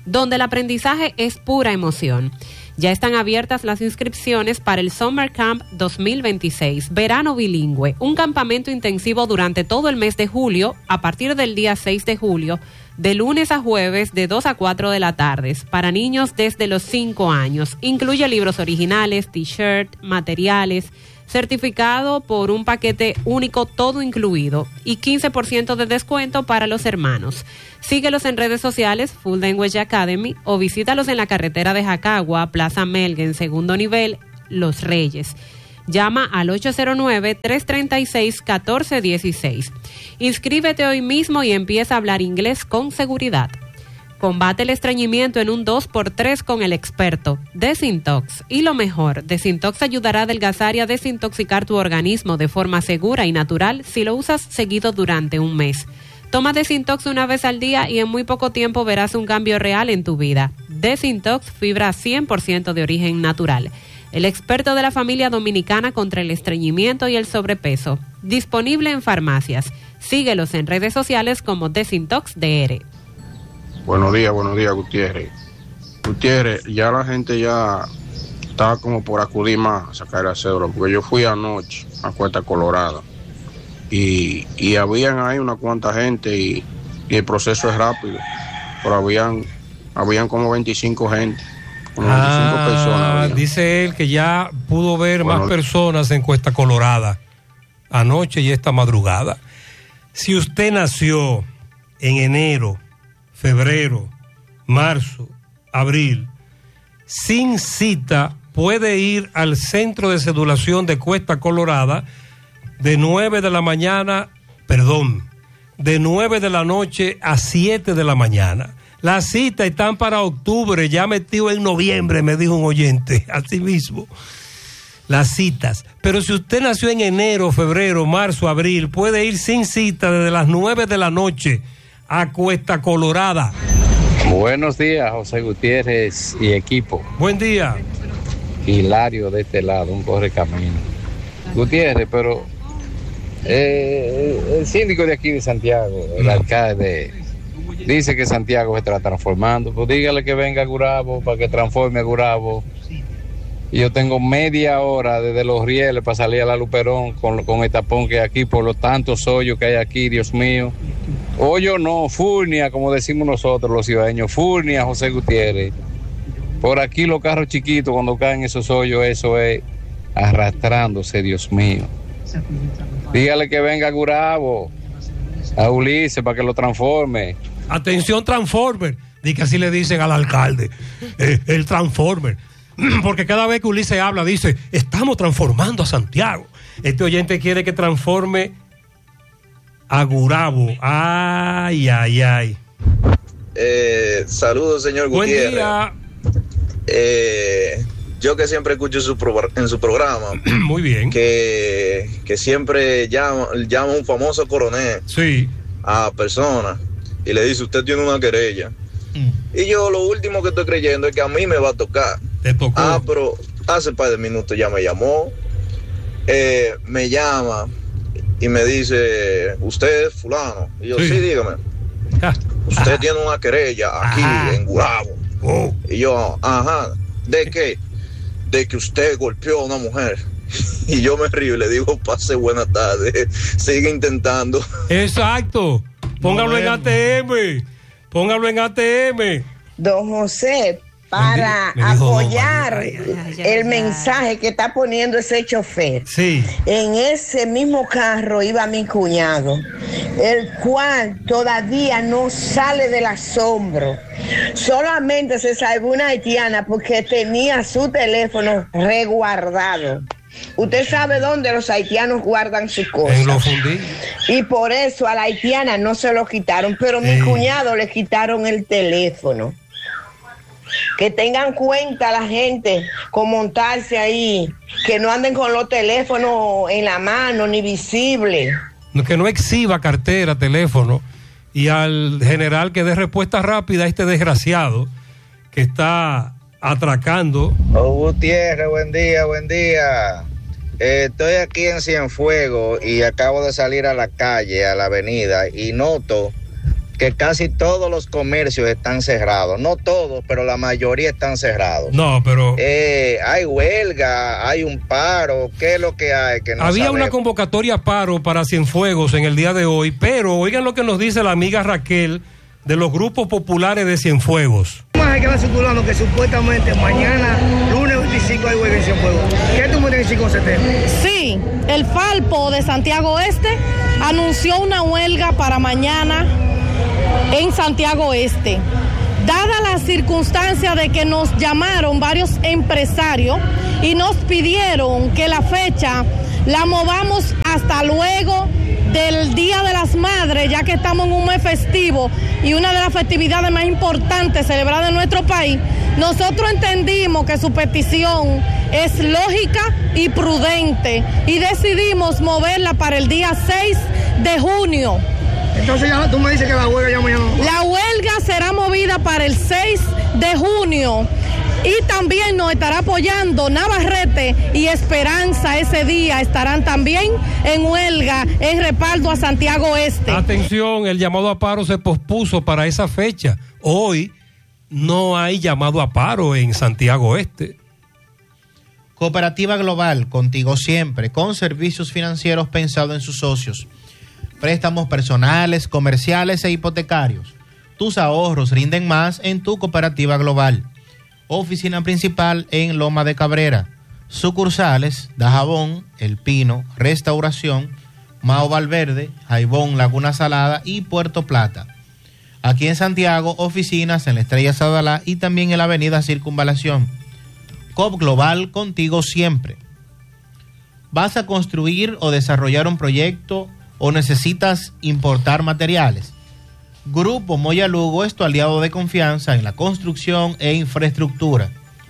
donde el aprendizaje es pura emoción. Ya están abiertas las inscripciones para el Summer Camp dos mil veintiséis, verano bilingüe, un campamento intensivo durante todo el mes de julio, a partir del día seis de julio, de lunes a jueves de dos a cuatro de la tarde, para niños desde los cinco años. Incluye libros originales, t-shirt, materiales, certificado por un paquete único todo incluido y quince por ciento de descuento para los hermanos. Síguelos en redes sociales, Full Language Academy, o visítalos en la carretera de Jacagua, Plaza Melgen, segundo nivel, Los Reyes. Llama al ocho cero nueve, tres tres seis, uno cuatro uno seis. Inscríbete hoy mismo y empieza a hablar inglés con seguridad. Combate el estreñimiento en un dos por tres con el experto Desintox. Y lo mejor, Desintox ayudará a adelgazar y a desintoxicar tu organismo de forma segura y natural si lo usas seguido durante un mes. Toma Desintox una vez al día y en muy poco tiempo verás un cambio real en tu vida. Desintox, fibra cien por ciento de origen natural. El experto de la familia dominicana contra el estreñimiento y el sobrepeso. Disponible en farmacias. Síguelos en redes sociales como Desintox D R. Buenos días, buenos días, Gutiérrez. Gutiérrez, ya la gente ya estaba como por acudir más a sacar la cédula, porque yo fui anoche a Cuesta Colorada y, y habían ahí una cuanta gente y, y el proceso es rápido, pero habían, habían como veinticinco gente, como veinticinco ah, personas. Habían. Dice él que ya pudo ver bueno, más personas en Cuesta Colorada anoche y esta madrugada. Si usted nació en enero, febrero, marzo, abril, sin cita, puede ir al centro de cedulación de Cuesta Colorada de nueve de la mañana, perdón, de nueve de la noche a siete de la mañana. Las citas están para octubre, ya metido en noviembre, me dijo un oyente, así mismo. Las citas. Pero si usted nació en enero, febrero, marzo, abril, puede ir sin cita desde las nueve de la noche a Cuesta Colorada. Buenos días, José Gutiérrez y equipo. Buen día. Hilario de este lado, un correcamino. Gutiérrez, pero eh, el síndico de aquí de Santiago, el alcalde, dice que Santiago se está transformando. Pues dígale que venga a Gurabo para que transforme a Gurabo. Y yo tengo media hora desde Los Rieles para salir a la Luperón con, con el tapón que hay aquí, por los tantos hoyos que hay aquí, Dios mío. Hoyo no, furnia, como decimos nosotros los ciudadanos, furnia, José Gutiérrez. Por aquí los carros chiquitos, cuando caen esos hoyos, eso es arrastrándose, Dios mío. Dígale que venga a Gurabo, a Ulises, para que lo transforme. Atención, Transformer. Dice que así le dicen al alcalde, eh, el Transformer. Porque cada vez que Ulises habla, dice, estamos transformando a Santiago. Este oyente quiere que transforme a Gurabo. Ay, ay, ay. Eh, saludos, señor Gutiérrez. Buen día. Eh, yo que siempre escucho su pro, en su programa. Muy bien. Que, que siempre llama, llama un famoso coronel. Sí. A personas y le dice, usted tiene una querella. Mm. Y yo lo último que estoy creyendo es que a mí me va a tocar. Te tocó. Ah, pero hace un par de minutos ya me llamó. Eh, me llama y me dice, usted es fulano. Y yo, sí, sí dígame. Ah. Usted ah. tiene una querella aquí ah. en Gurabo. Oh. Y yo, ajá, ¿de qué? De que usted golpeó a una mujer. Y yo me río y le digo, pase buena tarde, sigue intentando. Exacto, póngalo bueno. en A T M, póngalo en A T M. Don José, para apoyar ay, ay, ay, ay, el ay. mensaje que está poniendo ese chofer. Sí. En ese mismo carro iba mi cuñado, el cual todavía no sale del asombro. Solamente se salvó una haitiana porque tenía su teléfono resguardado. Usted sabe dónde los haitianos guardan sus cosas. En los fundillos. Y por eso a la haitiana no se lo quitaron, pero mi eh. cuñado le quitaron el teléfono. Que tengan cuenta la gente con montarse ahí, que no anden con los teléfonos en la mano ni visibles. Que no exhiba cartera, teléfono, y al general que dé respuesta rápida a este desgraciado que está atracando. Oh, Gutiérrez, buen día, buen día. Eh, estoy aquí en Cienfuegos y acabo de salir a la calle, a la avenida, y noto que casi todos los comercios están cerrados. No todos, pero la mayoría están cerrados. No, pero... Eh, hay huelga, hay un paro, ¿qué es lo que hay? Que no Había sabemos. una convocatoria a paro para Cienfuegos en el día de hoy, pero oigan lo que nos dice la amiga Raquel de los grupos populares de Cienfuegos. Más que va circulando que supuestamente mañana, lunes veinticinco, hay huelga en Cienfuegos. ¿Qué tú me tienes que decir con ese tema? Sí, el Falpo de Santiago Este anunció una huelga para mañana en Santiago Este. Dada la circunstancia de que nos llamaron varios empresarios y nos pidieron que la fecha la movamos hasta luego del Día de las Madres, ya que estamos en un mes festivo y una de las festividades más importantes celebradas en nuestro país, nosotros entendimos que su petición es lógica y prudente y decidimos moverla para el día seis de junio. Entonces ya tú me dices que la huelga ya mañana... La huelga será movida para el seis de junio. Y también nos estará apoyando Navarrete y Esperanza. Ese día estarán también en huelga en respaldo a Santiago Este. Atención, el llamado a paro se pospuso para esa fecha. Hoy no hay llamado a paro en Santiago Este. Cooperativa Global, contigo siempre, con servicios financieros pensados en sus socios. Préstamos personales, comerciales e hipotecarios. Tus ahorros rinden más en tu Cooperativa Global. Oficina principal en Loma de Cabrera. Sucursales, Dajabón, El Pino, Restauración, Mao Valverde, Jaibón, Laguna Salada y Puerto Plata. Aquí en Santiago, oficinas en la Estrella Sadalá y también en la avenida Circunvalación. Coop Global, contigo siempre. ¿Vas a construir o desarrollar un proyecto o necesitas importar materiales? Grupo Moya Lugo es tu aliado de confianza en la construcción e infraestructura.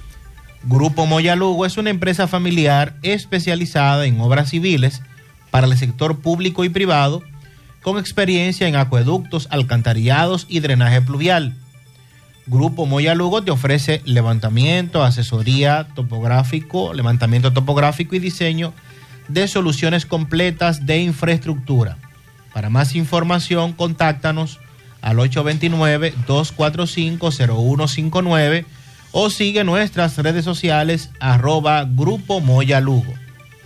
Grupo Moya Lugo es una empresa familiar especializada en obras civiles para el sector público y privado, con experiencia en acueductos, alcantarillados y drenaje pluvial. Grupo Moya Lugo te ofrece levantamiento, asesoría topográfico, levantamiento topográfico y diseño de soluciones completas de infraestructura. Para más información, contáctanos al ocho dos nueve, dos cuatro cinco, cero uno cinco nueve o sigue nuestras redes sociales arroba Grupo Moya Lugo.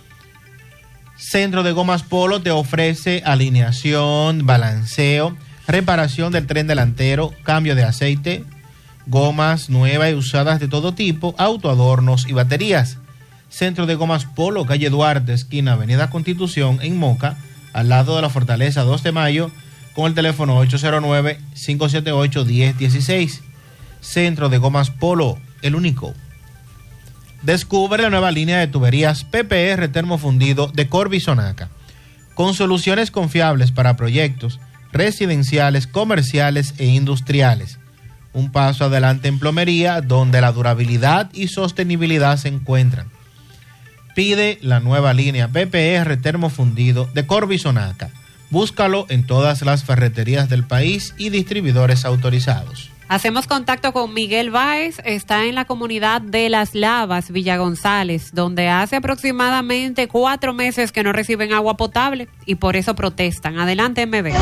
Centro de Gomas Polo te ofrece alineación, balanceo, reparación del tren delantero, cambio de aceite, gomas nuevas y usadas de todo tipo, autoadornos y baterías. Centro de Gomas Polo, calle Duarte, esquina Avenida Constitución, en Moca, al lado de la Fortaleza dos de mayo, con el teléfono ocho cero nueve, cinco siete ocho, uno cero uno seis. Centro de Gomas Polo, el único. Descubre la nueva línea de tuberías P P R termofundido de Corby Sonaca, con soluciones confiables para proyectos residenciales, comerciales e industriales. Un paso adelante en plomería, donde la durabilidad y sostenibilidad se encuentran. Pide la nueva línea P P R termofundido de Corby Sonaca. Búscalo en todas las ferreterías del país y distribuidores autorizados. Hacemos contacto con Miguel Báez, está en la comunidad de Las Lavas, Villa González, donde hace aproximadamente cuatro meses que no reciben agua potable y por eso protestan. Adelante, M B.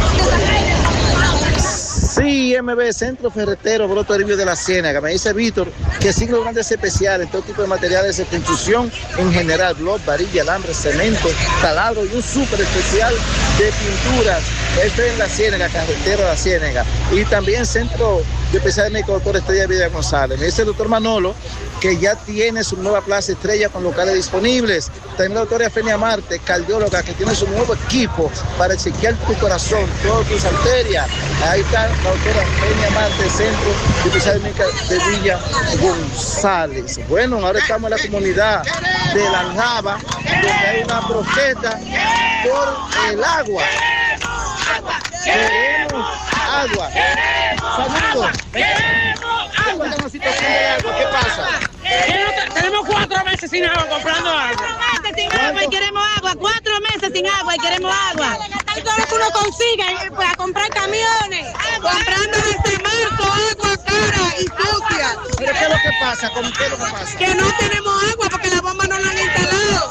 Sí, M B, Centro Ferretero, Broto Heribio de la Ciénaga. Me dice Víctor que siglo grandes especiales, todo tipo de materiales de construcción en general, bloc, varilla, alambre, cemento, taladro y un súper especial de pinturas. Esto es en la Ciénaga, carretera de la Ciénaga. Y también Centro de Especial Médico Doctor Estrella Villa González. Me dice el doctor Manolo que ya tiene su nueva plaza Estrella con locales disponibles. También la doctora Fenia Marte, cardióloga, que tiene su nuevo equipo para chequear tu corazón, todas tus arterias. Ahí está la doctora Fenia Marte, Centro de Especial Médica de Villa González. Bueno, ahora estamos en la comunidad de La Java, donde hay una protesta por el agua. Queremos agua. Saludos. Queremos agua. ¿Qué pasa? Tenemos cuatro meses sin agua, comprando agua. Cuatro meses sin agua y queremos agua. Cuatro meses sin agua y queremos agua. Todo lo que uno consigue para comprar camiones. Comprando desde marzo agua cara y sucia. ¿Pero qué es lo que pasa? ¿Cómo qué es lo que pasa? Que no tenemos agua porque la bomba no la han instalado.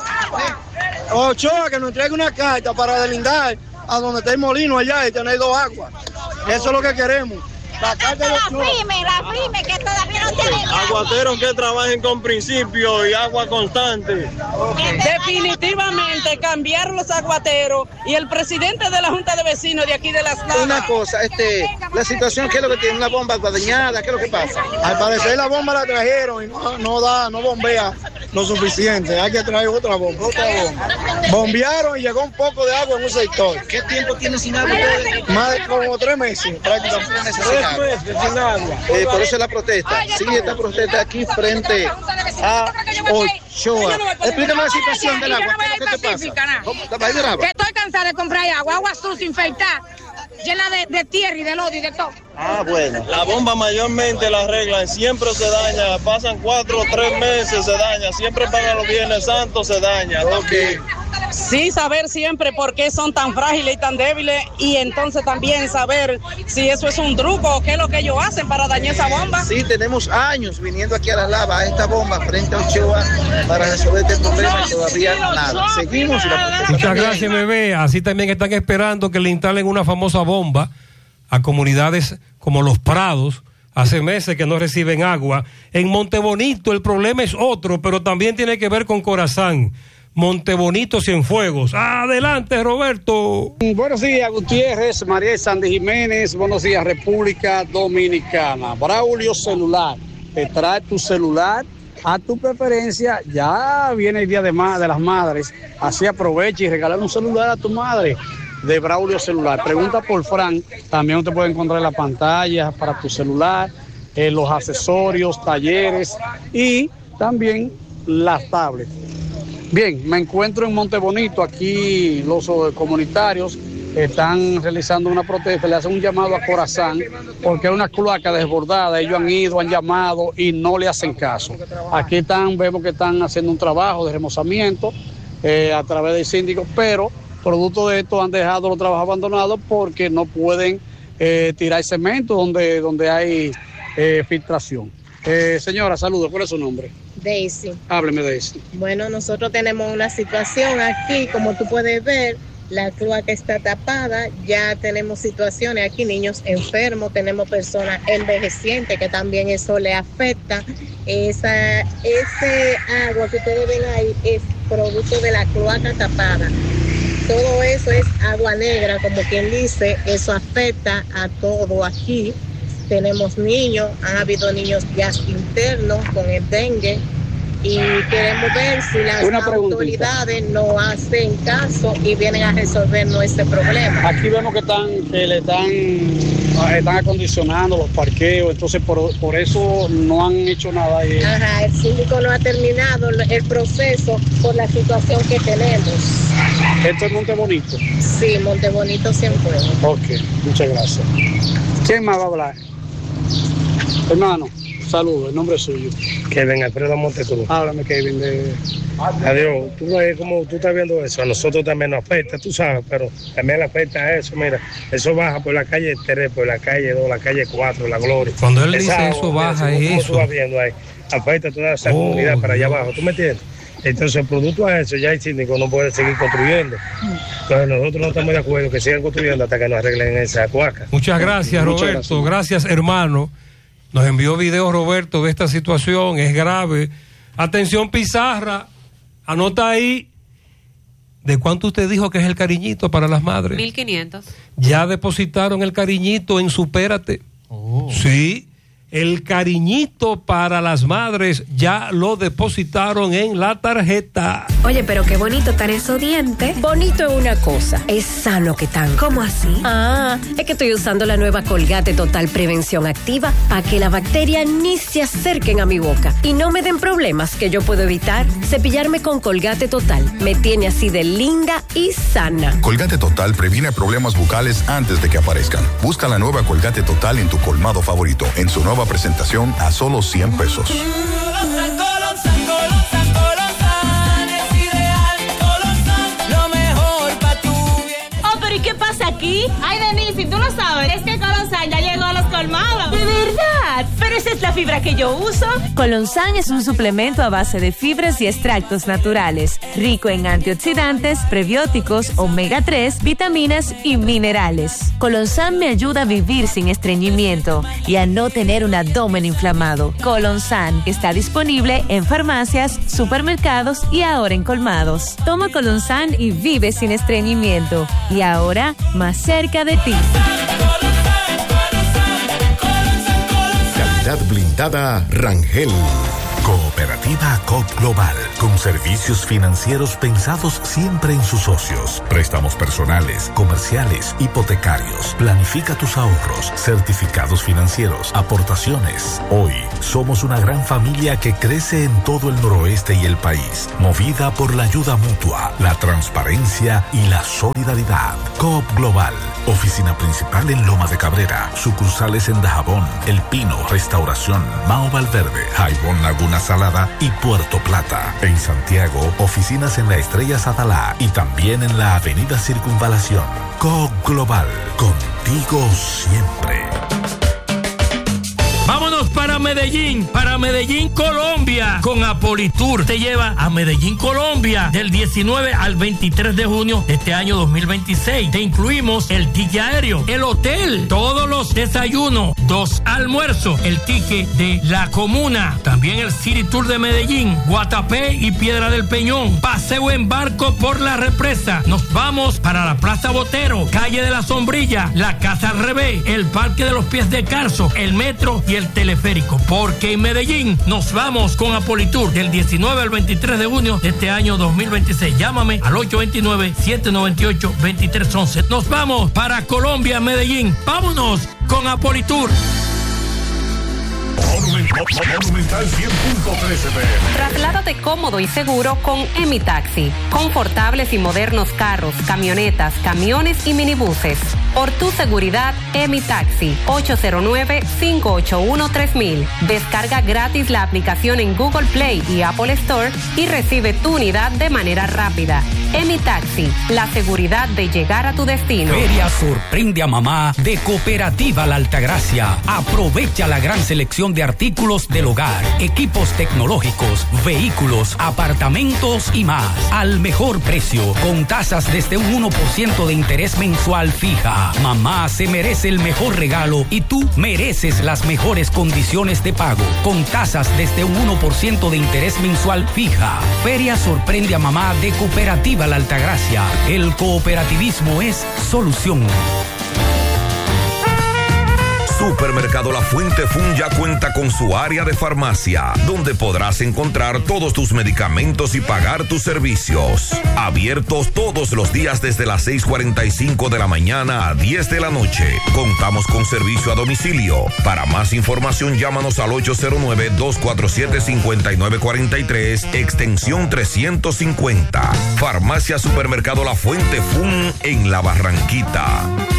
Ochoa, que nos entregue una carta para delindar a donde está el molino allá y tener dos aguas. Eso es lo que queremos. Sacar de los la pyme, la pyme que todavía no tiene agua. Aguateros que trabajen con principio y agua constante. Definitivamente cambiaron los aguateros y el presidente de la Junta de Vecinos de aquí de Las Lavas. Una cosa, este, la situación, ¿qué es lo que tiene? Una bomba dañada, ¿qué es lo que pasa? Al parecer la bomba la trajeron y no, no da, no bombea lo suficiente. Hay que traer otra bomba, otra bomba. Bombearon y llegó un poco de agua en un sector. ¿Qué tiempo tiene sin agua? Más de como tres meses, prácticamente. Tres meses sin agua. Eh, por eso es la protesta. Sí, esta protesta aquí frente a Ochoa. Explícame la situación del agua. ¿Qué es lo que te pasa? ¿Cómo? Que estoy cansada de comprar agua, agua sucia, infectada, llena de, de tierra y de lodo y de todo. Ah, bueno. La bomba mayormente la arreglan, siempre se daña, pasan cuatro o tres meses, se daña, siempre para los Viernes Santos se daña. Okay. Sí, saber siempre por qué son tan frágiles y tan débiles y entonces también saber si eso es un truco o qué es lo que ellos hacen para dañar esa bomba. Sí, tenemos años viniendo aquí a Las Lavas, a esta bomba frente a Ochoa para resolver este problema y todavía nada. Seguimos y la protesta. Muchas gracias, bebé. Así también están esperando que le instalen una famosa bomba a comunidades como Los Prados. Hace meses que no reciben agua. En Montebonito el problema es otro, pero también tiene que ver con Corazán. Montebonito Cienfuegos. Adelante, Roberto. Buenos días, Gutiérrez, María Sandy Jiménez. Buenos días, República Dominicana. Braulio Celular. Te trae tu celular a tu preferencia. Ya viene el Día de, ma- de las Madres. Así aprovecha y regala un celular a tu madre. De Braulio Celular. Pregunta por Fran. También te puede encontrar la pantalla para tu celular, eh, los accesorios, talleres y también las tablets. Bien, me encuentro en Montebonito. Aquí los comunitarios están realizando una protesta, le hacen un llamado a Corazán porque hay una cloaca desbordada. Ellos han ido, han llamado y no le hacen caso. Aquí están, vemos que están haciendo un trabajo de remozamiento eh, a través del síndico, pero producto de esto han dejado los trabajos abandonados porque no pueden eh, tirar cemento donde, donde hay eh, filtración. Eh, señora, saludos. ¿Cuál es su nombre? Daisy. Hábleme, Daisy. Bueno, nosotros tenemos una situación aquí, como tú puedes ver, la cloaca está tapada, ya tenemos situaciones aquí, niños enfermos, tenemos personas envejecientes que también eso le afecta. Esa, ese agua que ustedes ven ahí es producto de la cloaca tapada. Todo eso es agua negra, como quien dice, eso afecta a todo aquí. Tenemos niños, han habido niños ya internos con el dengue y queremos ver si las autoridades no hacen caso y vienen a resolvernos este problema. Aquí vemos que están, que le están, están acondicionando los parqueos, entonces por, por eso no han hecho nada. Y... Ajá, el síndico no ha terminado el proceso por la situación que tenemos. ¿Esto es Montebonito? Sí, Montebonito siempre. Ok, muchas gracias. ¿Quién más va a hablar? Hermano, saludos, el nombre es suyo. Kevin Alfredo Montecruz. Háblame, Kevin, de... Adiós, tú ves cómo tú estás viendo eso, a nosotros también nos afecta, tú sabes, pero también le afecta a eso, mira, eso baja por la calle tres, por la calle dos, la calle cuatro, la Gloria. Cuando él dice esa, eso, baja eso. ¿Cómo eso. tú vas viendo ahí? Afecta toda esa oh, comunidad para allá abajo, ¿tú me entiendes? Entonces, el producto a eso, ya el síndico no puede seguir construyendo. Entonces, nosotros no estamos de acuerdo que sigan construyendo hasta que nos arreglen esa cuaca. Muchas gracias, Roberto. Muchas gracias. gracias, hermano. Nos envió video, Roberto, de esta situación. Es grave. Atención, Pizarra. Anota ahí. ¿De cuánto usted dijo que es el cariñito para las madres? mil quinientos. Ya depositaron el cariñito en Supérate. Oh. Sí. El cariñito para las madres ya lo depositaron en la tarjeta. Oye, pero qué bonito están esos dientes. Bonito es una cosa, es sano que tan. ¿Cómo así? Ah, es que estoy usando la nueva Colgate Total Prevención Activa para que la bacteria ni se acerquen a mi boca y no me den problemas que yo puedo evitar. Cepillarme con Colgate Total me tiene así de linda y sana. Colgate Total previene problemas bucales antes de que aparezcan. Busca la nueva Colgate Total en tu colmado favorito, en su nueva presentación a solo cien pesos. Oh, pero ¿y qué pasa aquí? Ay, Denise, tú no sabes. Es que Colosan ya llegó a los colmados. ¿De verdad? Pero pero esa es la fibra que yo uso. Colonsan es un suplemento a base de fibras y extractos naturales, rico en antioxidantes, prebióticos, omega tres, vitaminas y minerales. Colonsan me ayuda a vivir sin estreñimiento y a no tener un abdomen inflamado. Colonsan está disponible en farmacias, supermercados y ahora en colmados. Toma Colonsan y vive sin estreñimiento. Y ahora, más cerca de ti. Calidad blindada Rangel. Cooperativa Coop Global, con servicios financieros pensados siempre en sus socios. Préstamos personales, comerciales, hipotecarios. Planifica tus ahorros, certificados financieros, aportaciones. Hoy somos una gran familia que crece en todo el noroeste y el país, movida por la ayuda mutua, la transparencia y la solidaridad. Coop Global, oficina principal en Loma de Cabrera, sucursales en Dajabón, El Pino, Restauración, Mao Valverde, Jaibón Laguna Salada y Puerto Plata. En Santiago, oficinas en la Estrella Sadalá y también en la Avenida Circunvalación. Coop Global, contigo siempre. Vámonos para Medellín, para Medellín, Colombia, con Apolitour. Te lleva a Medellín, Colombia, del diecinueve al veintitrés de junio de este año dos mil veintiséis. Te incluimos el ticket aéreo, el hotel, todos los desayunos, dos almuerzos, el ticket de la comuna, también el City Tour de Medellín, Guatapé y Piedra del Peñón, paseo en barco por la represa. Nos vamos para la Plaza Botero, calle de la Sombrilla, la Casa al Revés, el Parque de los Pies de Carso, el metro y el teleférico, porque en Medellín nos vamos con Apolitour del diecinueve al veintitrés de junio de este año dos mil veintiséis. Llámame al ocho dos nueve, siete nueve ocho, dos tres uno uno. Nos vamos para Colombia, Medellín. Vámonos con Apolitour. Monumental cien punto trece F M. Trasládate cómodo y seguro con Emi Taxi. Confortables y modernos carros, camionetas, camiones y minibuses. Por tu seguridad, Emi Taxi. ocho cero nueve, cinco ocho uno, tres mil. Descarga gratis la aplicación en Google Play y Apple Store y recibe tu unidad de manera rápida. Emi Taxi, la seguridad de llegar a tu destino. Feria sorprende a mamá de Cooperativa La Altagracia. Aprovecha la gran selección de artículos del hogar, equipos tecnológicos, vehículos, apartamentos y más. Al mejor precio, con tasas desde un uno por ciento de interés mensual fija. Mamá se merece el mejor regalo y tú mereces las mejores condiciones de pago. Con tasas desde un uno por ciento de interés mensual fija. Feria sorprende a mamá de Cooperativa La Altagracia. El cooperativismo es solución. Supermercado La Fuente Fun ya cuenta con su área de farmacia, donde podrás encontrar todos tus medicamentos y pagar tus servicios. Abiertos todos los días desde las seis cuarenta y cinco de la mañana a diez de la noche. Contamos con servicio a domicilio. Para más información, llámanos al ocho cero nueve, dos cuatro siete, cinco nueve cuatro tres, extensión trescientos cincuenta. Farmacia Supermercado La Fuente Fun en La Barranquita.